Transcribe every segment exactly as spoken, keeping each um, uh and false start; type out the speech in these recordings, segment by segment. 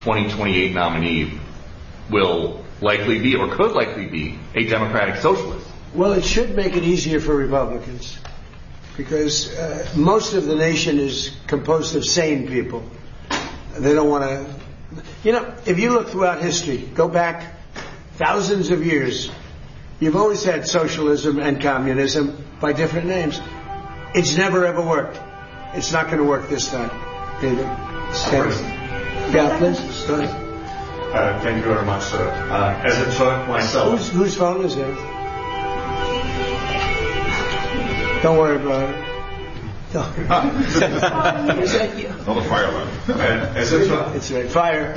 twenty twenty-eight nominee will likely be, or could likely be, a democratic socialist. Well, it should make it easier for Republicans, because uh, most of the nation is composed of sane people. They don't want to... You know, if you look throughout history, go back thousands of years, you've always had socialism and communism by different names. It's never ever worked. It's not going to work this time, either. Yeah, please. Sorry. Uh, thank you very much, sir. Uh, as a Turk myself... Whose, whose phone is it? Don't worry about it. Is that you? Not a fire alarm. Uh, as a Turk... It's right. Fire.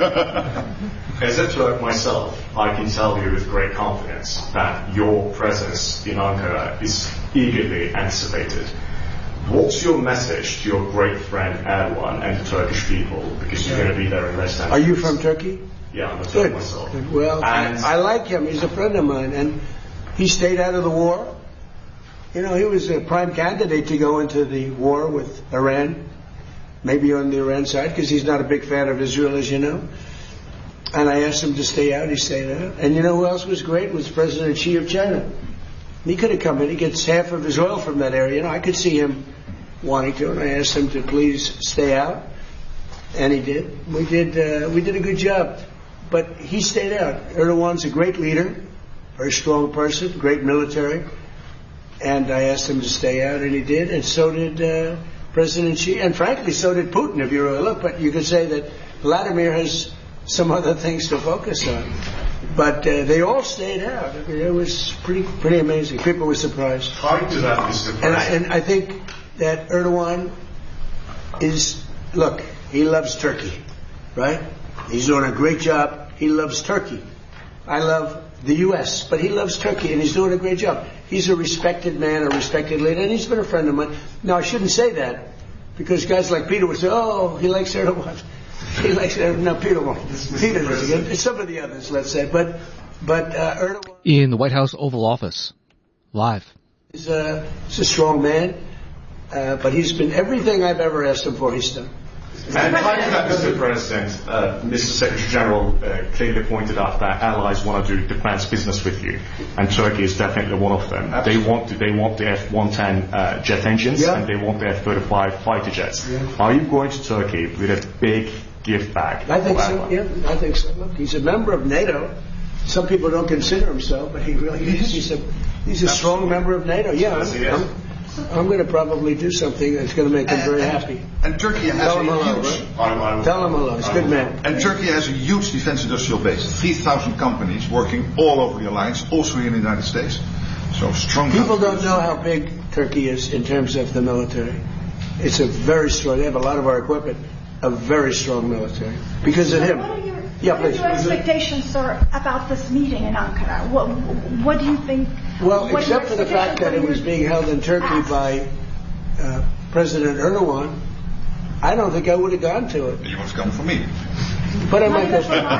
As a Turk myself, I can tell you with great confidence that your presence in Ankara is eagerly anticipated. What's your message to your great friend Erdogan and the Turkish people? Because you're going to be there in less than... Are you from Turkey? Yeah, I'm a Turk Good. myself. Good. Well, and I like him. He's a friend of mine. And he stayed out of the war. You know, he was a prime candidate to go into the war with Iran. Maybe on the Iran side, because he's not a big fan of Israel, as you know. And I asked him to stay out. He stayed out. And you know who else was great? Was President Xi of China. He could have come in. He gets half of his oil from that area. You know, I could see him wanting to, and I asked him to please stay out, and he did. We did. Uh, we did a good job, but he stayed out. Erdogan's a great leader, very strong person, great military, and I asked him to stay out, and he did, and so did uh, President Xi, and frankly, so did Putin. If you really look, but you could say that Vladimir has some other things to focus on, but uh, they all stayed out. I mean, it was pretty, pretty amazing. People were surprised. How do that, Mister President? And I, and I think that Erdogan is, look, he loves Turkey, right? He's doing a great job. He loves Turkey. I love the U S, but he loves Turkey, and he's doing a great job. He's a respected man, a respected leader, and he's been a friend of mine. Now, I shouldn't say that, because guys like Peter would say, oh, he likes Erdogan. He likes Erdogan. No, Peter won't. Peter doesn't. Some of the others, let's say. But, but uh, Erdogan... In the White House Oval Office, live. He's a, he's a strong man. Uh, but he's been everything I've ever asked him for, he's done. And like Mister President, uh, Mister Secretary General uh, clearly pointed out that allies want to do defense business with you, and Turkey is definitely one of them. Absolutely. They want to, they want the F one ten uh, jet engines, yeah. and they want the F thirty-five fighter jets. Yeah. Are you going to Turkey with a big gift bag? I think so. Yeah, I think so. Look, he's a member of NATO. Some people don't consider him so, but he really is. He's a he's a strong member of NATO. Yeah. I'm, I'm, I'm going to probably do something that's going to make him very happy. And Turkey has Tell a him hello, huge... Right? Tell him hello. He's a good man. And Turkey has a huge defense industrial base. three thousand companies working all over the alliance, also here in the United States. So strong... People don't know how big Turkey is in terms of the military. It's a very strong... They have a lot of our equipment. A very strong military. Because of him. What are your, yeah, what are please. your expectations, sir, about this meeting in Ankara? What, what do you think... Well, except for the fact that it was being held in Turkey by uh, President Erdogan, I don't think I would have gone to it. You must come for me. But I might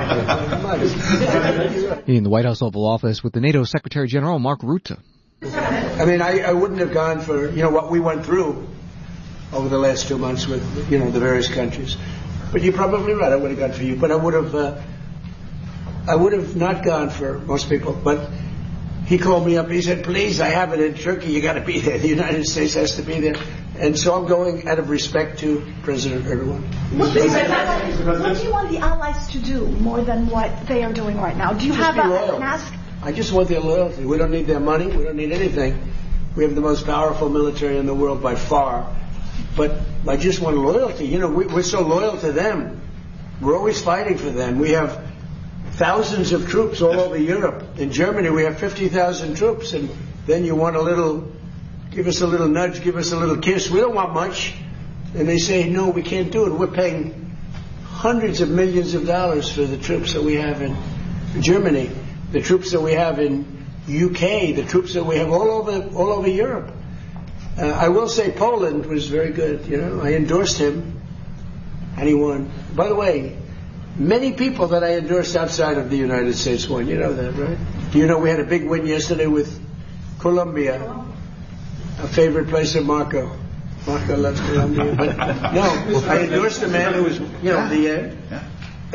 go. In the White House Oval Office with the NATO Secretary General Mark Rutte. I mean, I, I wouldn't have gone for, you know, what we went through over the last two months with, you know, the various countries. But you're probably right, I would have gone for you. But I would have, uh, I would have not gone for most people. But he called me up. He said, please, I have it in Turkey. You got to be there. The United States has to be there. And so I'm going out of respect to President Erdogan. What do, you, what do you want the allies to do more than what they are doing right now? Do you Just have be a, loyal. an ask? I just want their loyalty. We don't need their money. We don't need anything. We have the most powerful military in the world by far. But I just want loyalty. You know, we, we're so loyal to them. We're always fighting for them. We have thousands of troops all over Europe. In Germany, we have fifty thousand troops. And then you want a little, give us a little nudge, give us a little kiss. We don't want much. And they say, no, we can't do it. We're paying hundreds of millions of dollars for the troops that we have in Germany, the troops that we have in U K, the troops that we have all over all over Europe. Uh, I will say Poland was very good. You know, I endorsed him, and he won. By the way, many people that I endorsed outside of the United States won. You know that, right? You know, we had a big win yesterday with Colombia, a favorite place of Marco. Marco loves Colombia. But no, I endorsed a man who was, you know, the. Uh,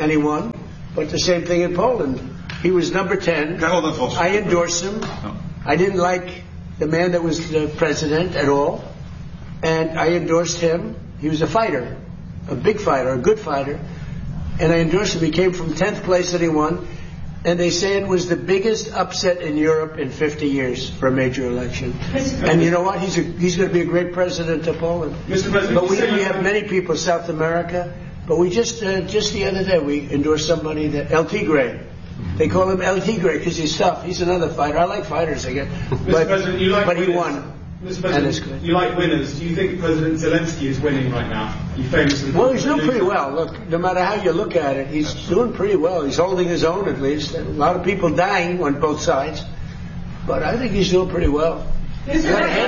and he won. But the same thing in Poland. He was number ten. I endorsed him. I didn't like the man that was the president at all, and I endorsed him. He was a fighter, a big fighter, a good fighter, and I endorsed him. He came from tenth place and he won. And they say it was the biggest upset in Europe in fifty years for a major election. And you know what? He's a, he's going to be a great president of Poland. Mister President, but we, we have many people, South America. But we just uh, just the other day we endorsed somebody that El Tigre. They call him El Tigre because he's tough. He's another fighter. I like fighters, I guess. But, President, you like but he winners. won. Mister President, you like winners. Do you think President Zelensky is winning right now? He famously. Well, he's doing pretty well. Look, no matter how you look at it, he's doing pretty well. He's holding his own at least. A lot of people dying on both sides, but I think he's doing pretty well. Can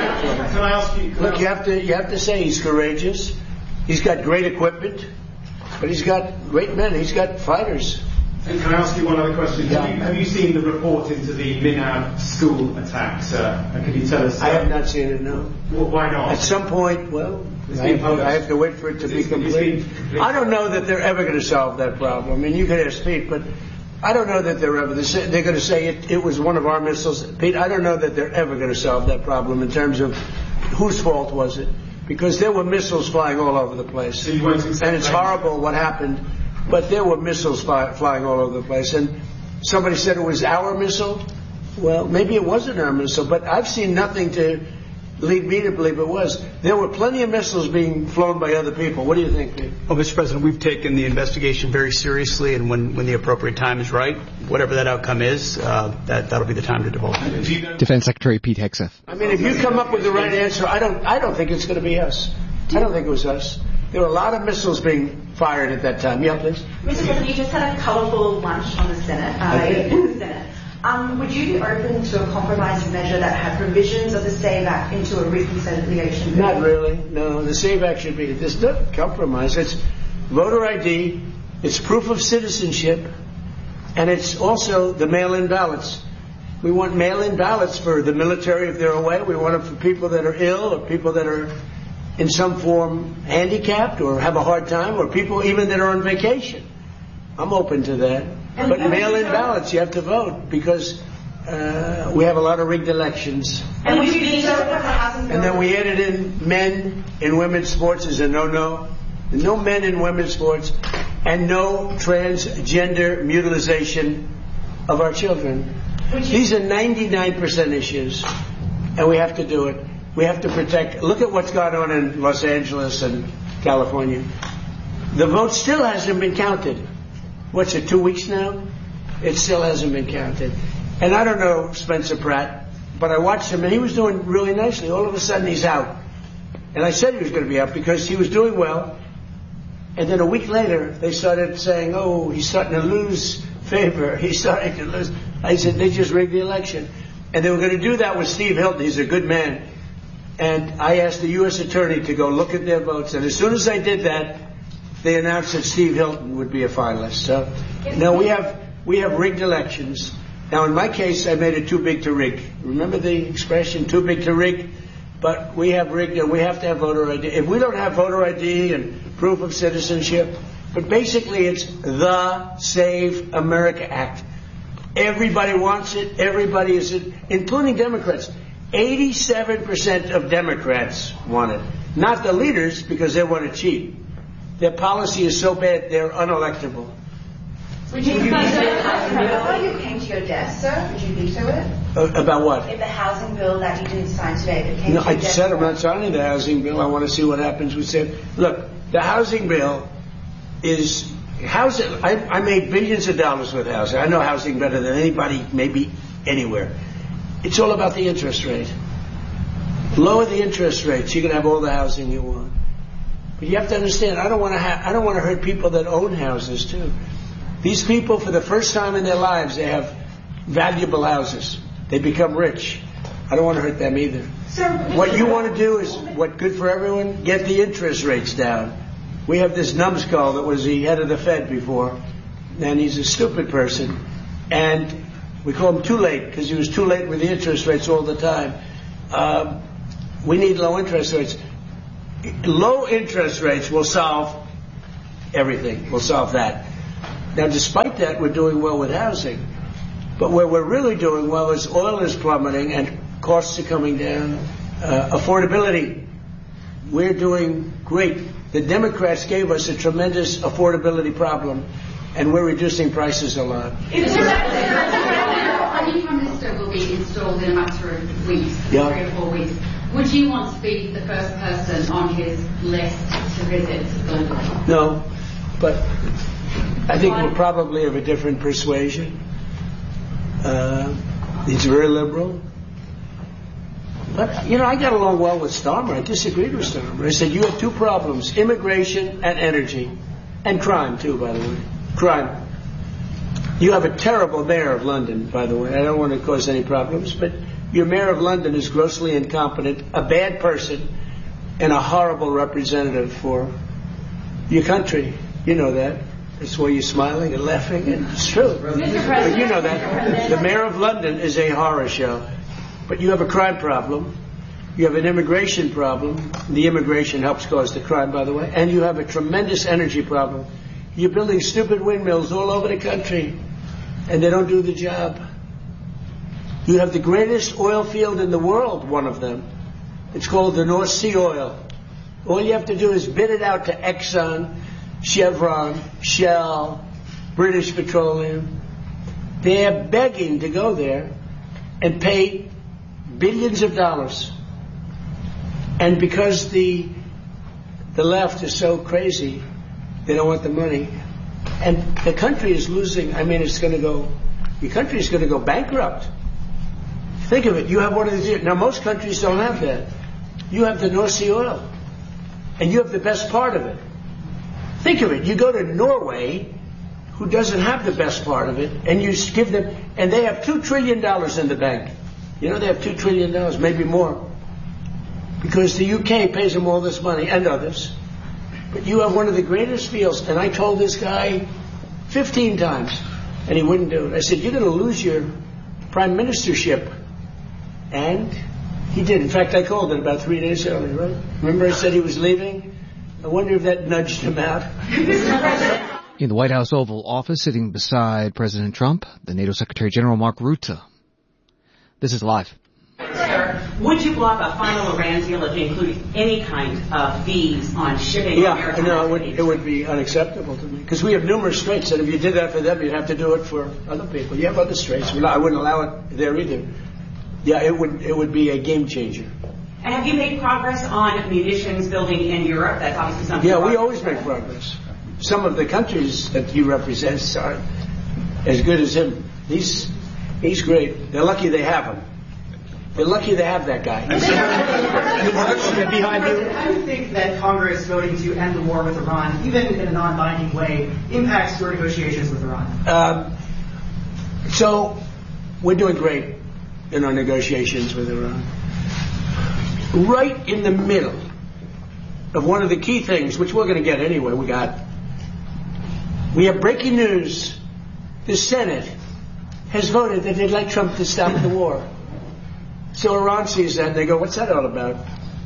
I ask you? Look, you have to you have to say he's courageous. He's got great equipment, but he's got great men. He's got fighters. And can I ask you one other question? Yeah. Have, you, have you seen the report into the Minab school attack, sir? And can you tell us? Uh, I have not seen it, no. Well, why not? At some point, well, It's I, been I have to wait for it to It's- be it's been- complete. it's been complete. I don't know that they're ever going to solve that problem. I mean, you could ask Pete, but I don't know that they're ever. They're going to say it, it was one of our missiles. Pete, I don't know that they're ever going to solve that problem in terms of whose fault was it. Because there were missiles flying all over the place. So you won't accept And it's blame? horrible what happened. But there were missiles fly, flying all over the place. And somebody said it was our missile. Well, maybe it wasn't our missile, but I've seen nothing to lead me to believe it was. There were plenty of missiles being flown by other people. What do you think, Pete? Well, Mister President, we've taken the investigation very seriously, and when, when the appropriate time is right, whatever that outcome is, uh, that, that'll be the time to divulge it. Defense Secretary Pete Hegseth. I mean, if you come up with the right answer, I don't, I don't think it's going to be us. I don't think it was us. There were a lot of missiles being fired at that time. Yeah, please. Mister President, you just had a colourful lunch on the Senate. Uh, in the Senate. Um, would you be open to a compromise measure that had provisions of the SAVE Act into a reconciliation bill? Not really. No, the SAVE Act should be. There's no compromise. It's voter I D. It's proof of citizenship, and it's also the mail-in ballots. We want mail-in ballots for the military if they're away. We want them for people that are ill or people that are in some form handicapped or have a hard time, or people even that are on vacation. I'm open to that. And but and mail-in so- ballots, you have to vote because uh, we have a lot of rigged elections. And would you veto the housing bill? And then we added in men in women's sports as a no-no. No men in women's sports, and no transgender mutilization of our children. These are ninety-nine percent issues, and we have to do it. We have to protect. Look at what's gone on in Los Angeles and California. The vote still hasn't been counted. What's it, two weeks now? It still hasn't been counted. And I don't know Spencer Pratt, but I watched him, and he was doing really nicely. All of a sudden, he's out. And I said he was going to be out because he was doing well. And then a week later, they started saying, oh, he's starting to lose favor. He's starting to lose. I said, they just rigged the election. And they were going to do that with Steve Hilton. He's a good man. And I asked the U S attorney to go look at their votes. And as soon as I did that, they announced that Steve Hilton would be a finalist. So, no, we have we have rigged elections. Now, in my case, I made it too big to rig. Remember the expression, too big to rig? But we have rigged, and we have to have voter I D. If we don't have voter I D and proof of citizenship, but basically it's the Save America Act. Everybody wants it. Everybody is it, including Democrats. eighty-seven percent of Democrats want it. Not the leaders, because they want to cheat. Their policy is so bad, they're unelectable. Would you veto the housing bill if you came to your desk, sir? Would you veto it? Uh, about what? If the housing bill that you didn't sign today that came No, to your I desk. said I'm not signing the housing bill. I want to see what happens with it. Look, the housing bill is housing. I, I made billions of dollars with housing. I know housing better than anybody, maybe anywhere. It's all about the interest rate. Lower the interest rates, you can have all the housing you want. But you have to understand, I don't want to ha- I don't want to hurt people that own houses too. These people, for the first time in their lives, they have valuable houses. They become rich. I don't want to hurt them either. Sir, What you want to do is, what good for everyone, get the interest rates down. We have this numbskull that was the head of the Fed before, and he's a stupid person. And we call him too late, because he was too late with the interest rates all the time. Um, we need low interest rates. Low interest rates will solve everything. Will solve that. Now, despite that, we're doing well with housing. But where we're really doing well is oil is plummeting and costs are coming down. Uh, affordability, we're doing great. The Democrats gave us a tremendous affordability problem, and we're reducing prices a lot. A new Prime Minister will be installed in a matter of weeks, yeah. three or four weeks. Would you want to be the first person on his list to visit globally? No, but I think we're probably of a different persuasion. Uh, he's very liberal. But, you know, I got along well with Starmer. I disagreed with Starmer. I said, you have two problems, immigration and energy. And crime, too, by the way. Crime. You have a terrible mayor of London, by the way. I don't want to cause any problems, but your mayor of London is grossly incompetent, a bad person, and a horrible representative for your country. You know that. That's why you're smiling and laughing, and it's true. But you know that. The mayor of London is a horror show. But you have a crime problem. You have an immigration problem. The immigration helps cause the crime, by the way. And you have a tremendous energy problem. You're building stupid windmills all over the country, and they don't do the job. You have the greatest oil field in the world, one of them. It's called the North Sea oil. All you have to do is bid it out to Exxon, Chevron, Shell, British Petroleum. They're begging to go there and pay billions of dollars. And because the the left is so crazy, they don't want the money. And the country is losing. I mean, it's going to go, your country is going to go bankrupt. Think of it. You have one of these. Now, most countries don't have that. You have the North Sea oil. And you have the best part of it. Think of it. You go to Norway, who doesn't have the best part of it, and you give them, and they have two trillion dollars in the bank. You know, they have two trillion dollars, maybe more. Because the U K pays them all this money, and others. But you have one of the greatest fields, and I told this guy fifteen times, and he wouldn't do it. I said, you're going to lose your prime ministership. And he did. In fact, I called it about three days earlier, right? Remember I said he was leaving? I wonder if that nudged him out. In the White House Oval Office, sitting beside President Trump, the NATO Secretary General Mark Rutte. This is live. Sir, would you block a final Iran deal if it included any kind of fees on shipping? Yeah, no, it would, it would be unacceptable to me. Because we have numerous straits, and if you did that for them, you'd have to do it for other people. You have other straits. I wouldn't allow it there either. Yeah, it would it would be a game changer. And have you made progress on munitions building in Europe? That's obviously something. Yeah, we always make progress. Some of the countries that he represents are as good as him. He's he's great. They're lucky they have him. They're lucky they have that guy. Behind you. How do you think that Congress voting to end the war with Iran, even in a non-binding way, impacts your negotiations with Iran? Um, so we're doing great in our negotiations with Iran. Right in the middle of one of the key things, which we're going to get anyway, we got, we have breaking news. The Senate has voted that they'd like Trump to stop the war. So Iran sees that and they go, what's that all about?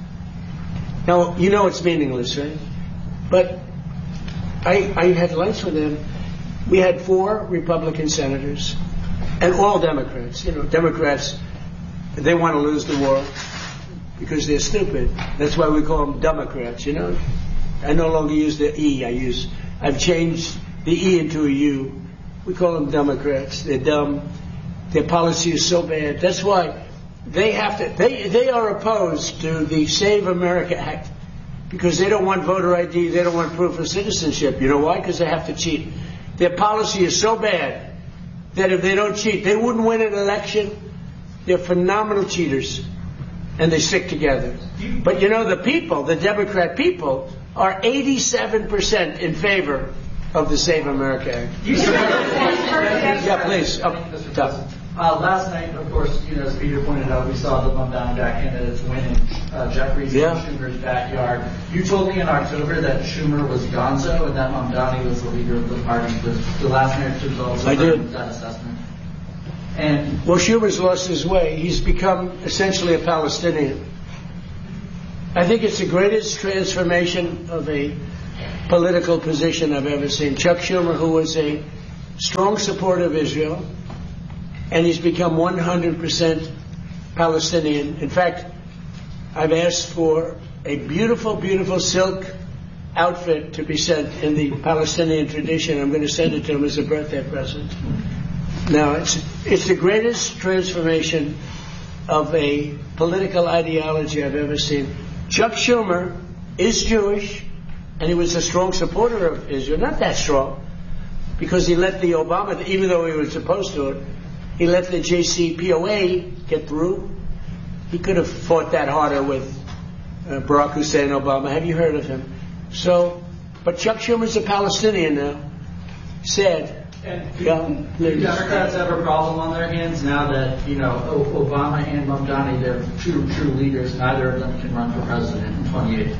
Now, you know it's meaningless, right? But I, I had lunch with them. We had four Republican senators and all Democrats. You know, Democrats, they want to lose the war because they're stupid. That's why we call them Democrats, you know? I no longer use the E. I use, I've changed the E into a U. We call them Democrats. They're dumb. Their policy is so bad. That's why they have to, they, they are opposed to the Save America Act because they don't want voter I D, they don't want proof of citizenship. You know why? Because they have to cheat. Their policy is so bad that if they don't cheat, they wouldn't win an election. They're phenomenal cheaters, and they stick together. But you know, the people, the Democrat people, are eighty-seven percent in favor of the Save America Act. Yeah, please. Up top. Uh, last night, of course, you know, as Peter pointed out, we saw the Mamdani back candidates win in uh, Jeffries yeah. and Schumer's backyard. You told me in October that Schumer was gonzo and that Mamdani was the leader of the party. The, the last night's results I did. that assessment. And well, Schumer's lost his way. He's become essentially a Palestinian. I think it's the greatest transformation of a political position I've ever seen. Chuck Schumer, who was a strong supporter of Israel, and he's become one hundred percent Palestinian. In fact, I've asked for a beautiful, beautiful silk outfit to be sent in the Palestinian tradition. I'm going to send it to him as a birthday present. Now, it's, it's the greatest transformation of a political ideology I've ever seen. Chuck Schumer is Jewish, and he was a strong supporter of Israel. Not that strong, because he let the Obama, even though he was opposed to it, he let the J C P O A get through. He could have fought that harder with uh, Barack Hussein Obama. Have you heard of him? So, but Chuck Schumer's a Palestinian now. Sad. And do Democrats have a problem on their hands now that, you know, Obama and Mamdani, they're two true leaders, neither of them can run for president in twenty-eight?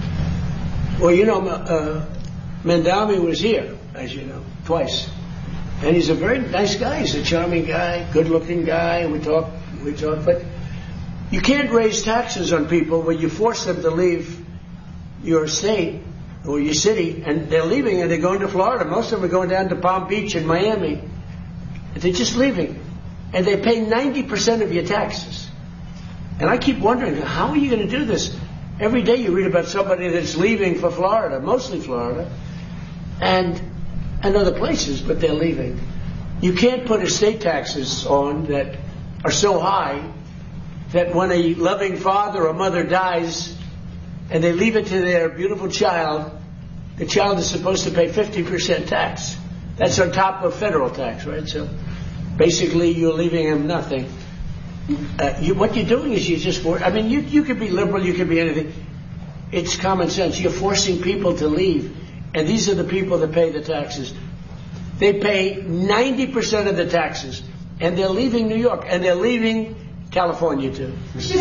Well, you know, uh, Mamdani was here, as you know, twice. And he's a very nice guy. He's a charming guy, good-looking guy. We talk, we talk, but you can't raise taxes on people when you force them to leave your state or your city, and they're leaving and they're going to Florida. Most of them are going down to Palm Beach and Miami. They're just leaving. And they pay ninety percent of your taxes. And I keep wondering, how are you going to do this? Every day you read about somebody that's leaving for Florida, mostly Florida, and, and other places, but they're leaving. You can't put estate taxes on that are so high that when a loving father or mother dies and they leave it to their beautiful child, the child is supposed to pay fifty percent tax. That's on top of federal tax, right? So basically you're leaving him nothing. Uh, you, what you're doing is you just, for, I mean, you, you could be liberal, you could be anything. It's common sense. You're forcing people to leave, and these are the people that pay the taxes. They pay ninety percent of the taxes, and they're leaving New York, and they're leaving California too. Yeah,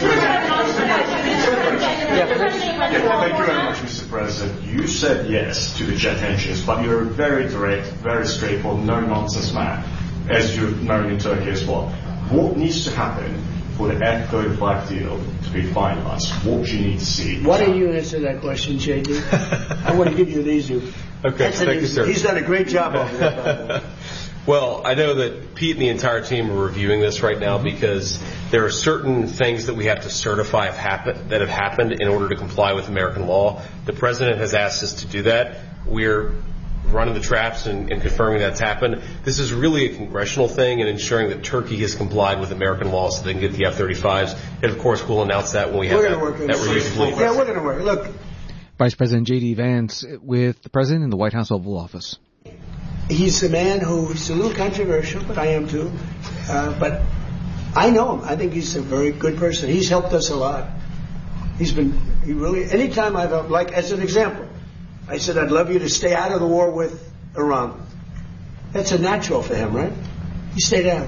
thank you very much, Mister President. You said yes to the jet engines, but you're a very direct, very straightforward, no-nonsense man, as you've known in Turkey as well. What needs to happen for the F thirty-five deal to be finalized? What do you need to see? Why don't you answer that question, J D? I want to give you an easy. Okay, thank you, sir. He's done a great job over there, by the way. Well, I know that Pete and the entire team are reviewing this right now because there are certain things that we have to certify have happen, that have happened in order to comply with American law. The president has asked us to do that. We're running the traps and, and confirming that's happened. This is really a congressional thing and ensuring that Turkey has complied with American law so they can get the F thirty-fives. And, of course, we'll announce that when we have we're that, work that review. Yeah, we're going to work. Look. Vice President J D. Vance with the president in the White House Oval Office. He's a man who's a little controversial, but I am too. Uh, but I know him. I think he's a very good person. He's helped us a lot. He's been, he really, anytime I've, helped, like as an example, I said, I'd love you to stay out of the war with Iran. That's a natural for him, right? He stayed out.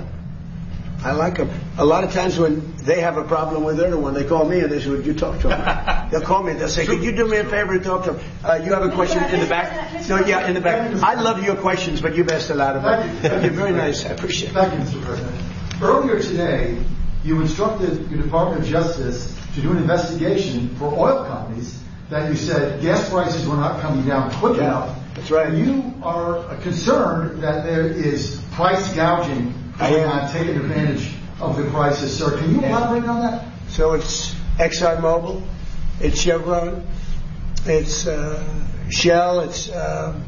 I like him. A lot of times when they have a problem with Erdogan, they call me and they say, would you talk to him? They'll call me and they'll say, could you do me a favor and talk to him? Uh, you have a question in the back? No, yeah, in the back. I love your questions, but you've asked a lot of them. You're very nice. I appreciate it. Thank you, Mister President. Earlier today, you instructed your Department of Justice to do an investigation for oil companies that you said gas prices were not coming down quick yeah, enough. That's right. You are concerned that there is price gouging going on, taking advantage of the prices. Sir, can you elaborate on that? So it's ExxonMobil, it's Chevron, it's uh, Shell, it's uh,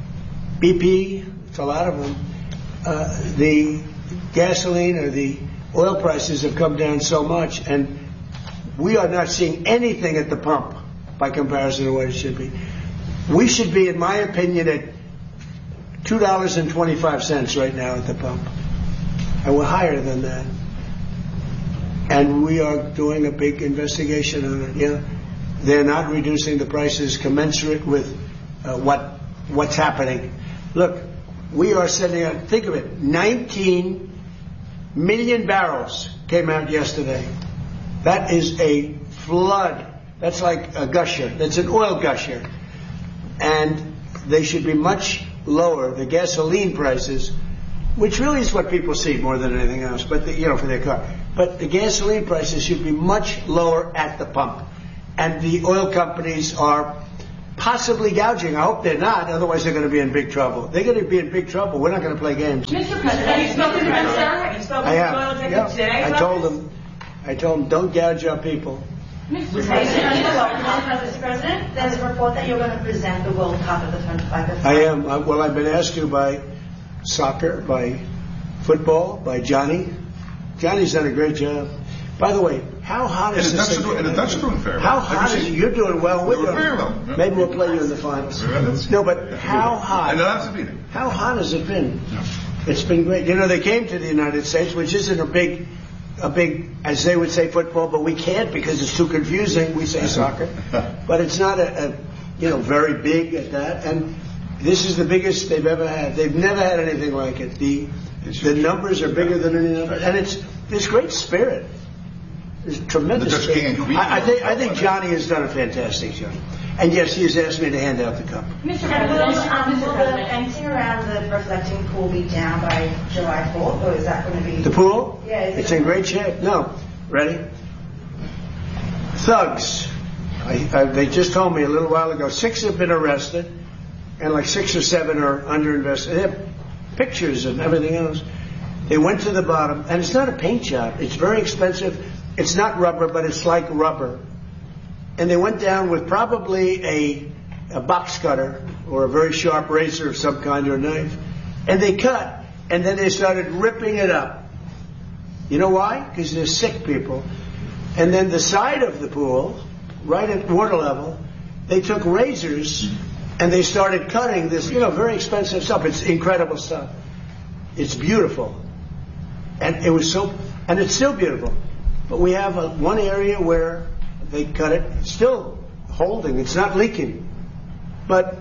B P, it's a lot of them. Uh, the gasoline or the oil prices have come down so much, and we are not seeing anything at the pump by comparison to what it should be. We should be, in my opinion, at two dollars and twenty-five cents right now at the pump. And we're higher than that. And we are doing a big investigation on it. Yeah, they're not reducing the prices commensurate with uh, what what's happening. Look, we are sending out, think of it, nineteen million barrels came out yesterday. That is a flood. That's like a gusher. That's an oil gusher. And they should be much lower, the gasoline prices, which really is what people see more than anything else, but the, you know, for their car. But the gasoline prices should be much lower at the pump. And the oil companies are possibly gouging. I hope they're not, otherwise they're going to be in big trouble. They're going to be in big trouble. We're not going to play games. Mister President, have you spoken to them, sir? Have you spoken I to have. Doyle Jenkins Yeah. today? I told them, I told them, don't gouge our people. Mister President, Mister President, there's a report that you're going to present the World Cup at the twenty-fifth. I am. I, well, I've been asked to by soccer, by football, by Johnny. Johnny's done a great job. By the way, how hot is and this? The Dutch are doing, and the Dutch are doing fair. How hot is it? You're doing well. We're doing doing very well. Yeah. Maybe we'll play you in the finals. No, but how hot? And they'll have to beat it. How hot has it been? It's been great. You know, they came to the United States, which isn't a big, a big, as they would say, football, but we can't because it's too confusing. We say soccer, but it's not a, a, you know, very big at that. And this is the biggest they've ever had. They've never had anything like it. The the numbers are bigger than any other, and it's there's great spirit. There's tremendous The Dutch king and spirit. queen. I, I think I think Johnny has done a fantastic job. And yes, he has asked me to hand out the cup. Mister President, um, will the fencing around the reflecting pool be down by July fourth, or is that going to be... The pool? Yeah. It's in great shape. No. Ready? Thugs. I, I, they just told me a little while ago, six have been arrested, and like six or seven are under investigation. They have pictures and everything else. They went to the bottom, and it's not a paint job. It's very expensive. It's not rubber, but it's like rubber. And they went down with probably a, a box cutter or a very sharp razor of some kind or knife. And they cut, and then they started ripping it up. You know why? Because they're sick people. And then the side of the pool, right at water level, they took razors and they started cutting this, you know, very expensive stuff. It's incredible stuff. It's beautiful. And it was so, and it's still beautiful. But we have a, one area where they cut it, it's still holding, it's not leaking. But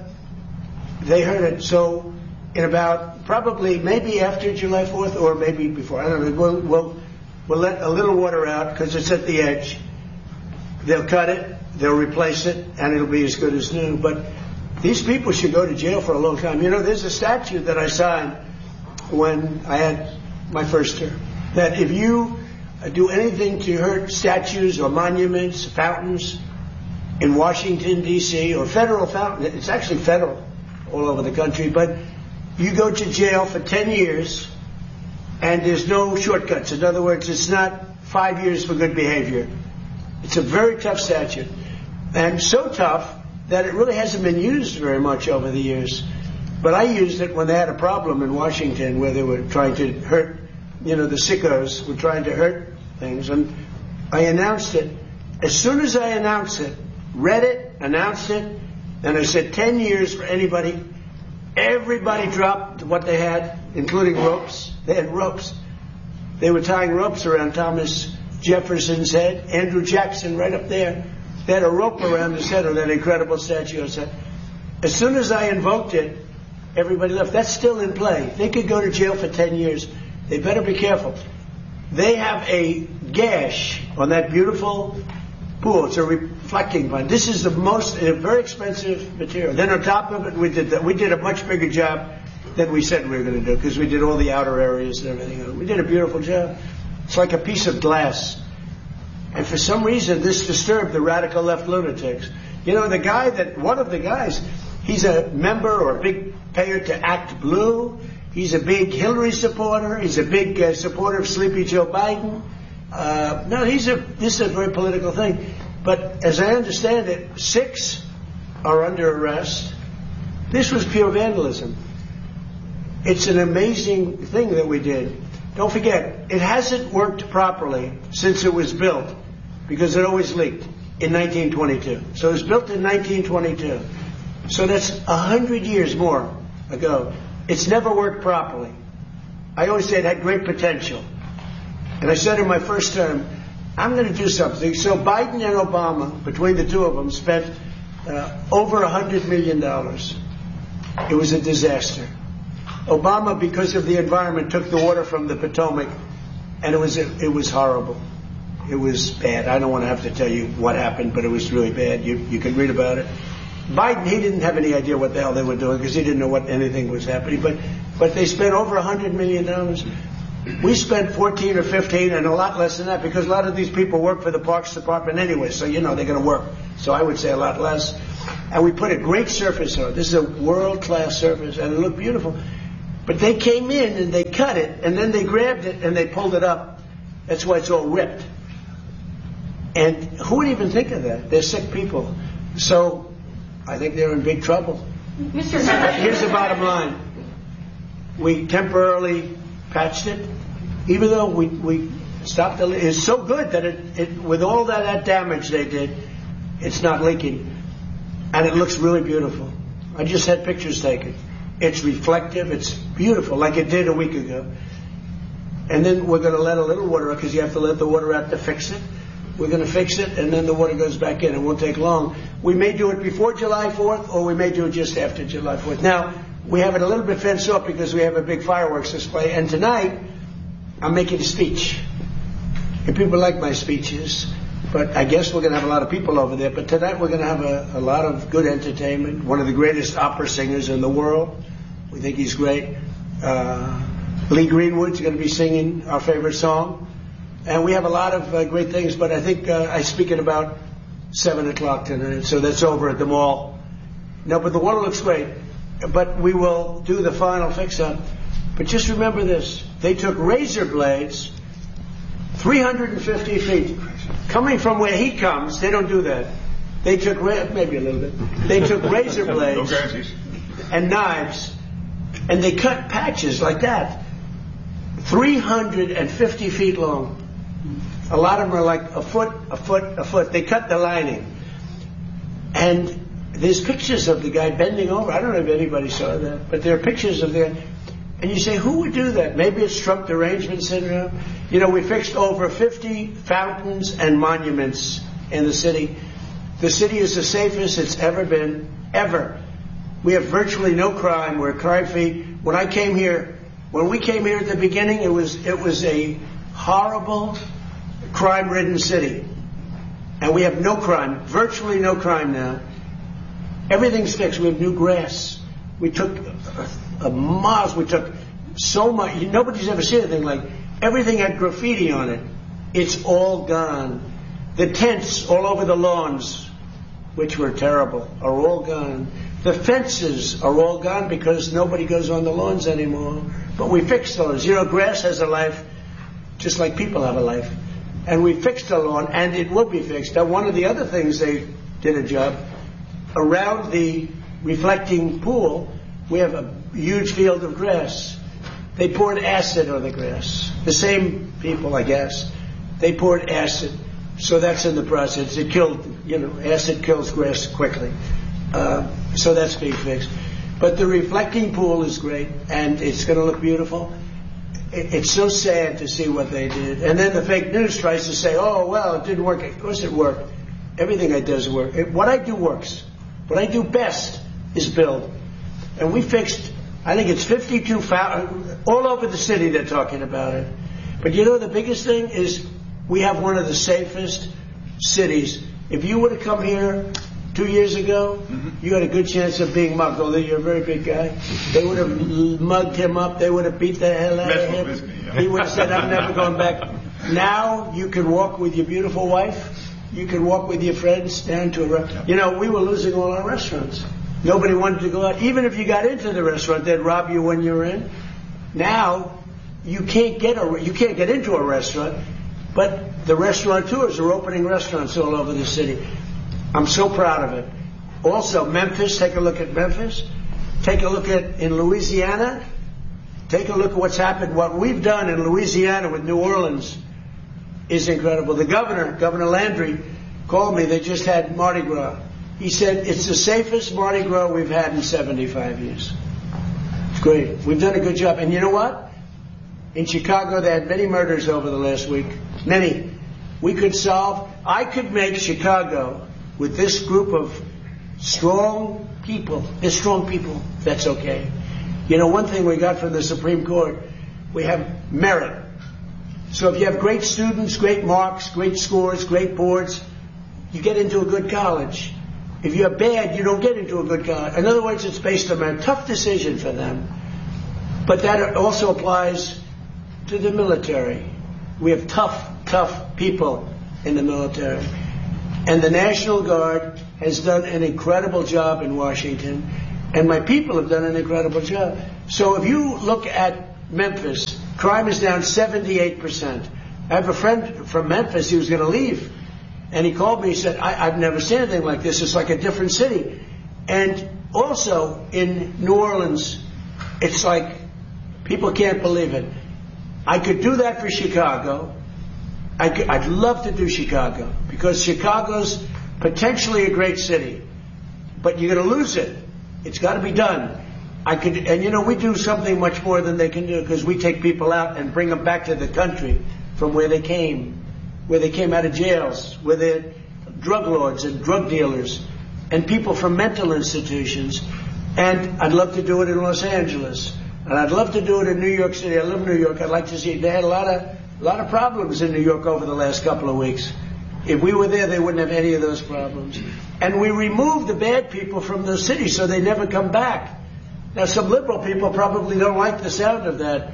they heard it, so in about, probably, maybe after July fourth or maybe before, I don't know, we'll, we'll, we'll let a little water out because it's at the edge. They'll cut it, they'll replace it, and it'll be as good as new. But these people should go to jail for a long time. You know, there's a statute that I signed when I had my first term, that if you do anything to hurt statues or monuments, fountains in Washington, D C, or federal fountain, it's actually federal all over the country, but you go to jail for ten years and there's no shortcuts. In other words, it's not five years for good behavior. It's a very tough statute, and so tough that it really hasn't been used very much over the years. But I used it when they had a problem in Washington where they were trying to hurt, you know, the sickos were trying to hurt things, and I announced it. As soon as I announced it, read it, announced it, and I said ten years for anybody, everybody dropped what they had, including ropes. They had ropes. They were tying ropes around Thomas Jefferson's head, Andrew Jackson right up there. They had a rope around his head on that incredible statue. I said, as soon as I invoked it, everybody left. That's still in play. They could go to jail for ten years. They better be careful. They have a gash on that beautiful pool. It's a reflecting one. This is the most, a very expensive material. Then on top of it, we did that. We did a much bigger job than we said we were going to do because we did all the outer areas and everything. We did a beautiful job. It's like a piece of glass. And for some reason, this disturbed the radical left lunatics. You know, the guy that, one of the guys, he's a member or a big payer to Act Blue. He's a big Hillary supporter. He's a big uh, supporter of Sleepy Joe Biden. Uh, no, he's a, this is a very political thing. But as I understand it, six are under arrest. This was pure vandalism. It's an amazing thing that we did. Don't forget, it hasn't worked properly since it was built because it always leaked in nineteen twenty-two. So it was built in nineteen twenty-two. So that's a hundred years more ago. It's never worked properly. I always say it had great potential. And I said in my first term, I'm going to do something. So Biden and Obama, between the two of them, spent uh, over one hundred million dollars. It was a disaster. Obama, because of the environment, took the water from the Potomac, and it was it was horrible. It was bad. I don't want to have to tell you what happened, but it was really bad. You you can read about it. Biden, he didn't have any idea what the hell they were doing because he didn't know what anything was happening. But but they spent over one hundred million dollars. We spent fourteen or fifteen and a lot less than that because a lot of these people work for the Parks Department anyway, so you know they're going to work. So I would say a lot less. And we put a great surface on it. This is a world-class surface, and it looked beautiful. But they came in and they cut it, and then they grabbed it and they pulled it up. That's why it's all ripped. And who would even think of that? They're sick people. So I think they're in big trouble. Mister Here's the bottom line. We temporarily patched it, even though we, we stopped the leak. It's so good that it, it with all that, that damage they did, it's not leaking. And it looks really beautiful. I just had pictures taken. It's reflective. It's beautiful, like it did a week ago. And then we're going to let a little water out because you have to let the water out to fix it. We're going to fix it, and then the water goes back in. It won't take long. We may do it before July fourth, or we may do it just after July fourth. Now, we have it a little bit fenced off because we have a big fireworks display. And tonight, I'm making a speech. And people like my speeches. But I guess we're going to have a lot of people over there. But tonight we're going to have a, a lot of good entertainment. One of the greatest opera singers in the world. We think he's great. Uh, Lee Greenwood's going to be singing our favorite song. And we have a lot of uh, great things. But I think uh, I speak at about seven o'clock tonight. So that's over at the mall. No, but the water looks great. But we will do the final fix-up. But just remember this. They took razor blades three hundred fifty feet. Coming from where he comes, they don't do that. They took, ra- maybe a little bit. They took razor blades and knives, and they cut patches like that. three hundred fifty feet long. A lot of them are like a foot, a foot, a foot. They cut the lining. And there's pictures of the guy bending over. I don't know if anybody saw that, but there are pictures of the. And you say, who would do that? Maybe it's Trump derangement syndrome. You know, we fixed over fifty fountains and monuments in the city. The city is the safest it's ever been, ever. We have virtually no crime. We're crime-free. When I came here, when we came here at the beginning, it was it was a horrible, crime-ridden city. And we have no crime, virtually no crime now. Everything's fixed. We have new grass. We took a, a miles. We took so much. Nobody's ever seen anything like. Everything had graffiti on it. It's all gone. The tents all over the lawns, which were terrible, are all gone. The fences are all gone because nobody goes on the lawns anymore. But we fixed those. You know, grass has a life, just like people have a life. And we fixed the lawn, and it will be fixed. Now, one of the other things they did a job around the reflecting pool, we have a huge field of grass. They poured acid on the grass. The same people, I guess. They poured acid. So that's in the process. It killed, you know, acid kills grass quickly. Uh, so that's being fixed. But the reflecting pool is great, and it's going to look beautiful. It, it's so sad to see what they did. And then the fake news tries to say, oh, well, it didn't work. Of course it worked. Everything I do does work. It, what I do works. What I do best is build. And we fixed, I think it's fifty-two fountains, all over the city they're talking about it. But you know the biggest thing is we have one of the safest cities. If you would have come here two years ago, mm-hmm. you had a good chance of being mugged, although you're a very big guy. They would have mugged him up. They would have beat the hell out of him. Whiskey, yeah. He would have said, I'm never going back. Now you can walk with your beautiful wife. You can walk with your friends down to a restaurant. You know, we were losing all our restaurants. Nobody wanted to go out. Even if you got into the restaurant, they'd rob you when you were in. Now, you can't get a, you can't get into a restaurant, but the restaurateurs are opening restaurants all over the city. I'm so proud of it. Also, Memphis, take a look at Memphis. Take a look at, in Louisiana, take a look at what's happened. What we've done in Louisiana with New Orleans is incredible. The governor, Governor Landry, called me. They just had Mardi Gras. He said, it's the safest Mardi Gras we've had in seventy-five years. It's great. We've done a good job. And you know what? In Chicago, they had many murders over the last week. Many. We could solve, I could make Chicago, with this group of strong people, there's strong people, that's okay. You know, one thing we got from the Supreme Court, we have merit. So if you have great students, great marks, great scores, great boards, you get into a good college. If you're bad, you don't get into a good college. In other words, it's based on a tough decision for them. But that also applies to the military. We have tough, tough people in the military. And the National Guard has done an incredible job in Washington, and my people have done an incredible job. So if you look at Memphis, crime is down seventy-eight percent. I have a friend from Memphis, he was going to leave, and he called me, he said, I, I've never seen anything like this. It's like a different city. And also in New Orleans, it's like people can't believe it. I could do that for Chicago. I could, I'd love to do Chicago because Chicago's potentially a great city, but you're going to lose it. It's got to be done. I could, and you know, we do something much more than they can do because we take people out and bring them back to the country from where they came, where they came out of jails, where they're drug lords and drug dealers and people from mental institutions. And I'd love to do it in Los Angeles. And I'd love to do it in New York City. I live in New York. I'd like to see, they had a lot of, a lot of problems in New York over the last couple of weeks. If we were there, they wouldn't have any of those problems. And we removed the bad people from those cities so they never come back. Now, some liberal people probably don't like the sound of that.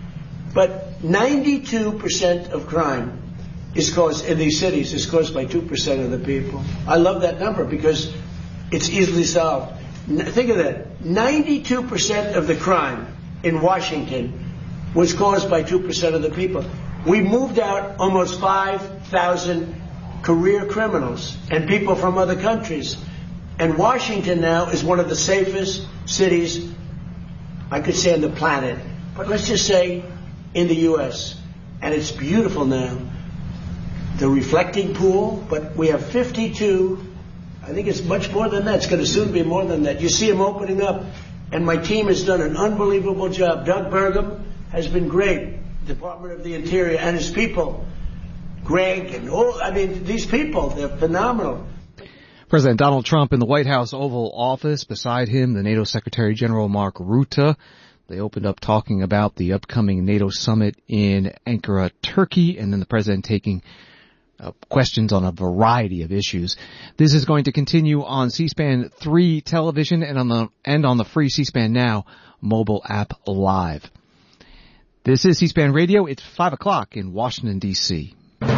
But ninety-two percent of crime is caused in these cities is caused by two percent of the people. I love that number because it's easily solved. Think of that. ninety-two percent of the crime in Washington was caused by two percent of the people. We moved out almost five thousand career criminals and people from other countries. And Washington now is one of the safest cities, I could say, on the planet. But let's just say in the U S And it's beautiful now. The reflecting pool, but we have fifty-two. I think it's much more than that. It's going to soon be more than that. You see them opening up. And my team has done an unbelievable job. Doug Burgum has been great. Department of the Interior and his people. Greg and all, I mean, these people, they're phenomenal. President Donald Trump in the White House Oval Office. Beside him, the NATO Secretary General Mark Rutte. They opened up talking about the upcoming NATO summit in Ankara, Turkey, and then the president taking uh, questions on a variety of issues. This is going to continue on C-SPAN three television and on the and on the free C-SPAN Now mobile app live. This is C-SPAN Radio. It's five o'clock in Washington, D C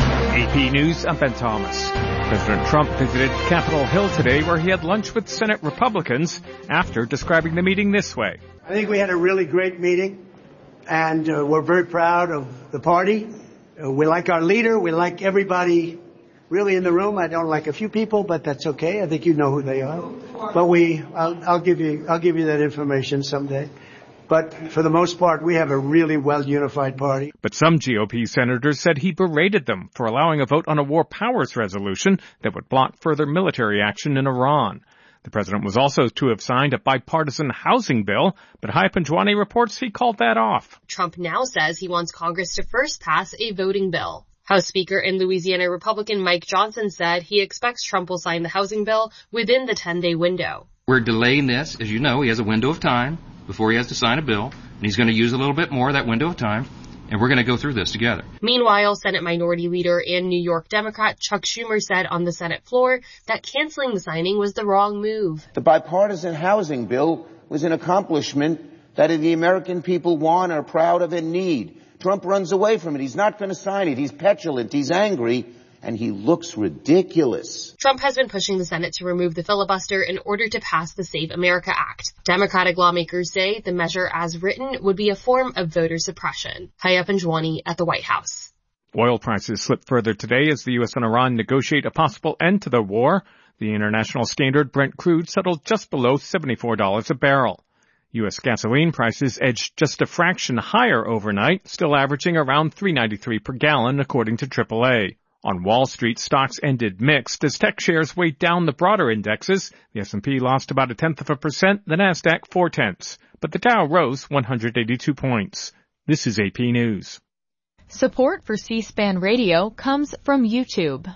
A P News, I'm Ben Thomas. President Trump visited Capitol Hill today where he had lunch with Senate Republicans after describing the meeting this way. I think we had a really great meeting, and uh, we're very proud of the party. Uh, we like our leader. We like everybody really in the room. I don't like a few people, but that's okay. I think you know who they are. But we, I'll, I'll give you, I'll give you that information someday. But for the most part, we have a really well-unified party. But some G O P senators said he berated them for allowing a vote on a war powers resolution that would block further military action in Iran. The president was also to have signed a bipartisan housing bill, but Hai Panjwani reports he called that off. Trump now says he wants Congress to first pass a voting bill. House Speaker and Louisiana Republican Mike Johnson said he expects Trump will sign the housing bill within the ten-day window. We're delaying this. As you know, he has a window of time before he has to sign a bill, and he's going to use a little bit more of that window of time, and we're going to go through this together. Meanwhile, Senate Minority Leader and New York Democrat Chuck Schumer said on the Senate floor that canceling the signing was the wrong move. The bipartisan housing bill was an accomplishment that the American people want, are proud of, and need. Trump runs away from it. He's not going to sign it. He's petulant. He's angry. And he looks ridiculous. Trump has been pushing the Senate to remove the filibuster in order to pass the Save America Act. Democratic lawmakers say the measure as written would be a form of voter suppression. Hai Panjwani at the White House. Oil prices slipped further today as the U S and Iran negotiate a possible end to the war. The international standard Brent crude settled just below seventy-four dollars a barrel. U S gasoline prices edged just a fraction higher overnight, still averaging around three ninety-three per gallon according to triple A. On Wall Street, stocks ended mixed as tech shares weighed down the broader indexes. The S and P lost about a tenth of a percent, the Nasdaq four-tenths. But the Dow rose one hundred eighty-two points. This is A P News. Support for C-SPAN Radio comes from YouTube.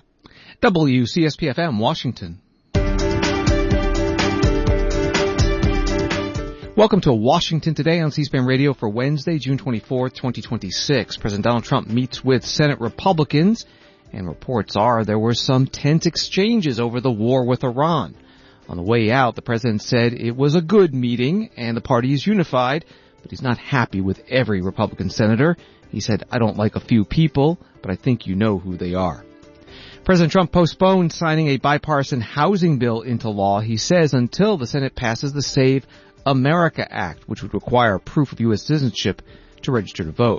W C S P F M, Washington. Welcome to Washington Today on C-SPAN Radio for Wednesday, June twenty-fourth, twenty twenty-six. President Donald Trump meets with Senate Republicans. And reports are there were some tense exchanges over the war with Iran. On the way out, the president said it was a good meeting and the party is unified, but he's not happy with every Republican senator. He said, I don't like a few people, but I think you know who they are. President Trump postponed signing a bipartisan housing bill into law, he says, until the Senate passes the Save America Act, which would require proof of U S citizenship to register to vote.